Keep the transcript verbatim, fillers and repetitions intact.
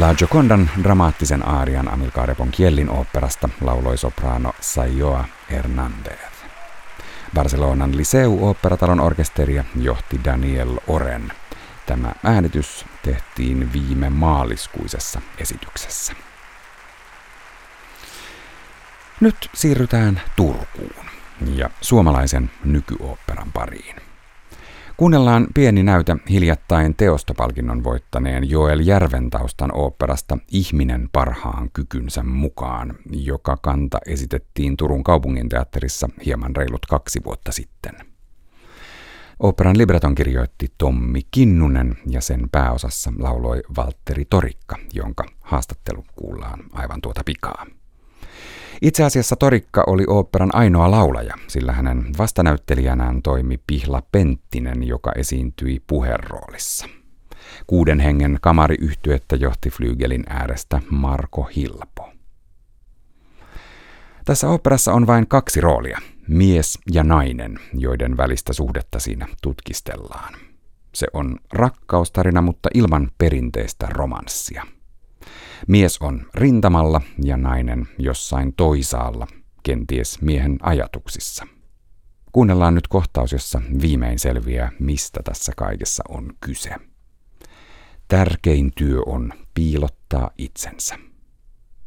La Giocondan dramaattisen aarian Amilcare Ponchiellin oopperasta lauloi sopraano Sayoa Hernández. Barcelonan Liceu-oopperatalon orkesteria johti Daniel Oren. Tämä äänitys tehtiin viime maaliskuisessa esityksessä. Nyt siirrytään Turkuun ja suomalaisen nykyoopperan pariin. Kuunnellaan pieni näyte hiljattain teostopalkinnon voittaneen Joel Järventaustan oopperasta Ihminen parhaan kykynsä mukaan, joka kanta esitettiin Turun kaupunginteatterissa hieman reilut kaksi vuotta sitten. Oopperan libreton kirjoitti Tommi Kinnunen ja sen pääosassa lauloi Valtteri Torikka, jonka haastattelu kuullaan aivan tuota pikaa. Itse asiassa Torikka oli oopperan ainoa laulaja, sillä hänen vastanäyttelijänään toimi Pihla Penttinen, joka esiintyi puheroolissa. Kuuden hengen kamariyhtyettä johti flyygelin äärestä Marko Hilpo. Tässä oopperassa on vain kaksi roolia, mies ja nainen, joiden välistä suhdetta siinä tutkistellaan. Se on rakkaustarina, mutta ilman perinteistä romanssia. Mies on rintamalla ja nainen jossain toisaalla, kenties miehen ajatuksissa. Kuunnellaan nyt kohtaus, jossa viimein selviää, mistä tässä kaikessa on kyse. Tärkein työ on piilottaa itsensä.